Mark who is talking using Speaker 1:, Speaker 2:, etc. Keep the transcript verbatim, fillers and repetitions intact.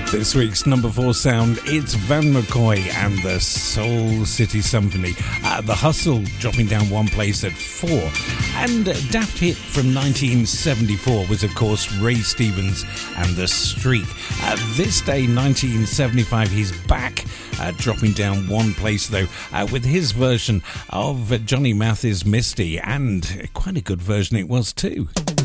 Speaker 1: This week's number four sound, it's Van McCoy and the Soul City Symphony. Uh, the Hustle dropping down one place at four. And uh, Daft Hit from nineteen seventy-four was, of course, Ray Stevens and The Streak. Uh, this day, nineteen seventy-five, he's back, uh, dropping down one place, though, uh, with his version of uh, Johnny Mathis' Misty. And quite a good version it was, too.